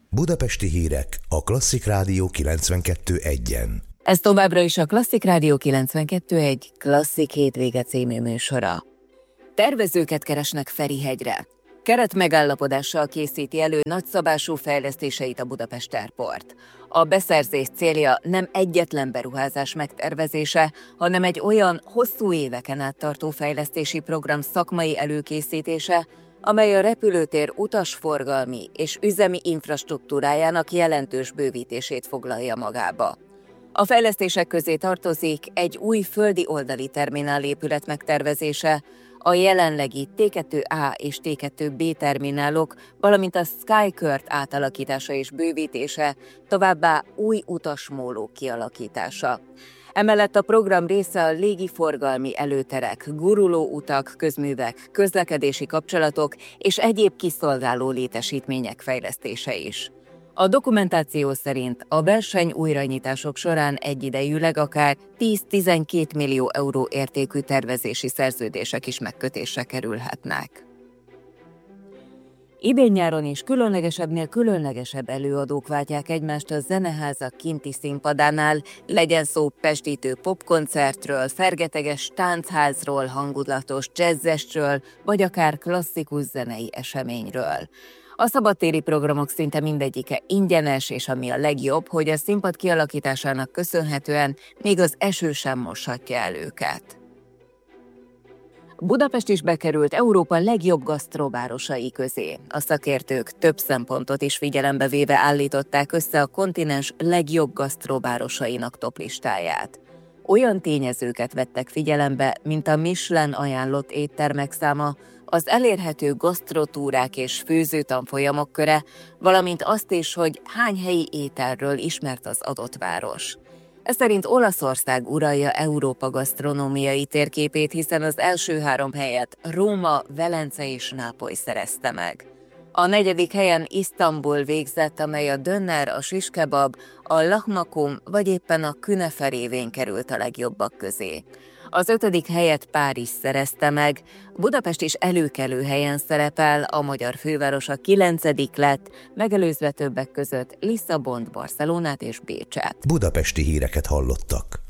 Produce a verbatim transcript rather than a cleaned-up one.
Budapesti hírek a Klasszik Rádió kilencvenkettő egyen. Ez továbbra is a Klasszik Rádió kilencvenkettő egy Klasszik hétvége című műsora. Tervezőket keresnek Ferihegyre. Keretmegállapodással készíti elő nagyszabású fejlesztéseit a Budapest Airport. A beszerzés célja nem egyetlen beruházás megtervezése, hanem egy olyan hosszú éveken át tartó fejlesztési program szakmai előkészítése, amely a repülőtér utasforgalmi és üzemi infrastruktúrájának jelentős bővítését foglalja magába. A fejlesztések közé tartozik egy új földi oldali terminál épület megtervezése, a jelenlegi té kettő á és té kettő bé terminálok, valamint a Skykört átalakítása és bővítése, továbbá új utasmólók kialakítása. Emellett a program része a légiforgalmi előterek, guruló utak, közművek, közlekedési kapcsolatok és egyéb kiszolgáló létesítmények fejlesztése is. A dokumentáció szerint a verseny újranyitások során egyidejűleg akár tíz-tizenkét millió euró értékű tervezési szerződések is megkötésre kerülhetnek. Idén-nyáron is különlegesebbnél különlegesebb előadók váltják egymást a zeneházak kinti színpadánál, legyen szó pestítő popkoncertről, fergeteges táncházról, hangulatos jazzesről, vagy akár klasszikus zenei eseményről. A szabadtéri programok szinte mindegyike ingyenes, és ami a legjobb, hogy a színpad kialakításának köszönhetően még az eső sem moshatja el őket. Budapest is bekerült Európa legjobb gasztrovárosai közé. A szakértők több szempontot is figyelembe véve állították össze a kontinens legjobb gasztrovárosainak toplistáját. Olyan tényezőket vettek figyelembe, mint a Michelin ajánlott éttermek száma, az elérhető gasztrotúrák és főzőtanfolyamok köre, valamint azt is, hogy hány helyi ételről ismert az adott város. Ez szerint Olaszország uralja Európa gasztronómiai térképét, hiszen az első három helyet Róma, Velence és Nápoly szerezte meg. A negyedik helyen Isztambul végzett, amely a döner, a siskebab, a lahmakum vagy éppen a künefe révén került a legjobbak közé. Az ötödik helyet Párizs szerezte meg, Budapest is előkelő helyen szerepel, a magyar főváros a kilencedik lett, megelőzve többek között Lisszabont, Barcelonát és Bécset. Budapesti híreket hallottak.